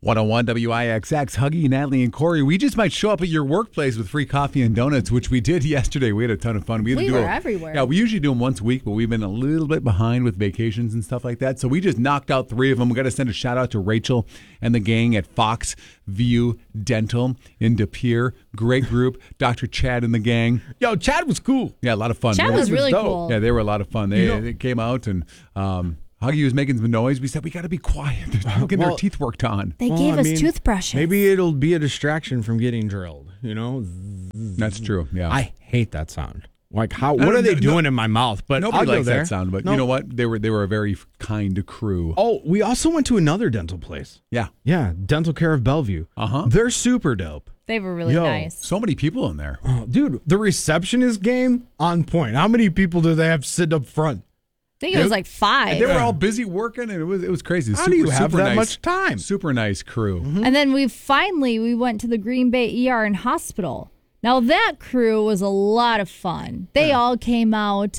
101 WIXX, Huggy, Natalie, and Corey. We just might show up at your workplace with free coffee and donuts, which we did yesterday. We had a ton of fun. We were everywhere. Yeah, we usually do them once a week, but we've been a little bit behind with vacations and stuff like that. So we just knocked out 3 of them. We got to send a shout out to Rachel and the gang at Fox View Dental in De Pere. Great group. Dr. Chad and the gang. Yo, Chad was cool. Yeah, a lot of fun. Chad was really cool. Yeah, they were a lot of fun. They came out and Huggy was making some noise. We said, we got to be quiet. They're still getting their teeth worked on. They gave us toothbrushes. Maybe it'll be a distraction from getting drilled, you know? That's true, yeah. I hate that sound. Like, what are they doing in my mouth? But nobody likes that sound, but you know what? They were a very kind crew. Oh, we also went to another dental place. Yeah. Yeah, Dental Care of Bellevue. Uh-huh. They're super dope. They were really nice. So many people in there. Oh, dude, the receptionist game, on point. How many people do they have sitting up front? I think it was like 5. And they were all busy working, and it was crazy. How do you have that nice, much time? Super nice crew. Mm-hmm. And then we went to the Green Bay ER and hospital. Now, that crew was a lot of fun. They all came out.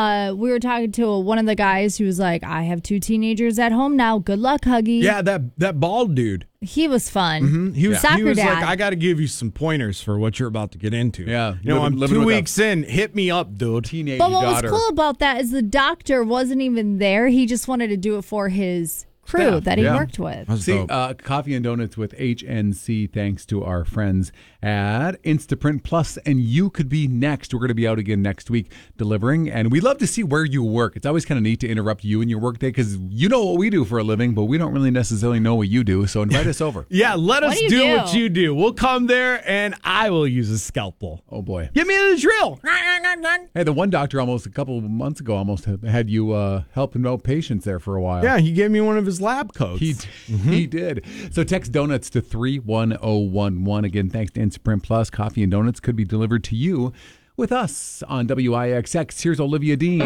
We were talking to one of the guys who was like, I have 2 teenagers at home now. Good luck, Huggy. Yeah, that bald dude. He was fun. Mm-hmm. He was Soccer dad. like, I got to give you some pointers for what you're about to get into. Yeah. You know, I'm 2 weeks in. Hit me up, dude. Teenage But what daughter. was cool about that is the doctor wasn't even there. He just wanted to do it for his crew Staff, that he worked with. See, coffee and donuts with HNC, thanks to our friends at Instaprint Plus, and you could be next. We're going to be out again next week delivering, and we love to see where you work. It's always kind of neat to interrupt you in your workday because you know what we do for a living, but we don't really necessarily know what you do, so invite us over. Yeah, let us do do what you do. We'll come there, and I will use a scalpel. Oh, boy. Give me the drill. Hey, the one doctor almost a couple of months ago almost had you helping out patients there for a while. Yeah, he gave me one of his lab coats. He did. So text donuts to 31011. Again, thanks to Instaprint Plus. Coffee and donuts could be delivered to you with us on WIXX. Here's Olivia Dean.